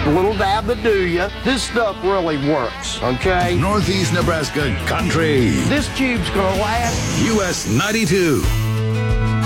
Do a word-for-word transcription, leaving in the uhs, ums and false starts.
a little dab of do ya. This stuff really works, okay? Northeast Nebraska Country. This tube's gonna last. U S ninety-two.